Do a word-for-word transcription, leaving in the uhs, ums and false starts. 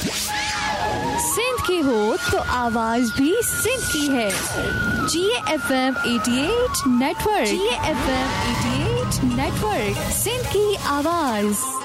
सिंध की हो तो आवाज भी सिंध की है। जी एफ एम अठासी नेटवर्क। जी एफ एम अठासी नेटवर्क, सिंध की आवाज।